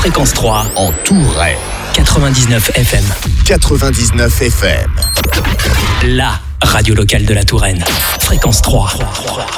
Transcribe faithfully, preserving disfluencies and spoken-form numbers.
Fréquence trois. En Touraine. quatre-vingt-dix-neuf F M. quatre-vingt-dix-neuf F M. La radio locale de la Touraine. Fréquence trois.